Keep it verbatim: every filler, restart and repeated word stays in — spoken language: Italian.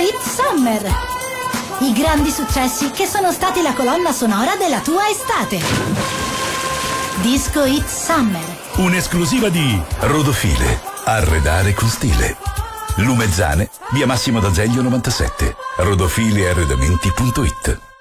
It Summer. I grandi successi che sono stati la colonna sonora della tua estate. Disco It Summer. Un'esclusiva di Rodofile. Arredare con stile. Lumezzane, via Massimo d'Azeglio novantasette. rodofile arredamenti punto it.